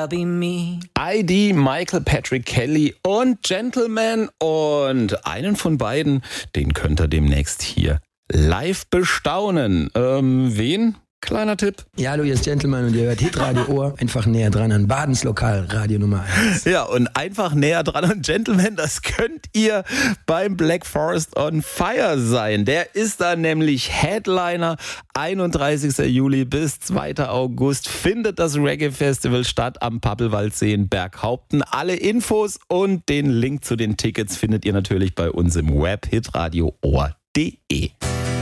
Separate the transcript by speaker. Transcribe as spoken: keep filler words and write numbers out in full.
Speaker 1: I'll be me.
Speaker 2: I D, Michael Patrick Kelly und Gentleman. Und einen von beiden, den könnt ihr demnächst hier live bestaunen. Ähm, wen? Kleiner Tipp.
Speaker 3: Ja, hallo, hier ist Gentleman und ihr hört Hitradio Ohr. Einfach näher dran an Badens Lokal, Radio Nummer eins.
Speaker 2: Ja, und einfach näher dran an Gentleman, das könnt ihr beim Black Forest on Fire sein. Der ist da nämlich Headliner. einunddreißigster Juli bis zweiter August findet das Reggae-Festival statt am Pappelwaldsee in Berghaupten. Alle Infos und den Link zu den Tickets findet ihr natürlich bei uns im Web hitradio ohr punkt de.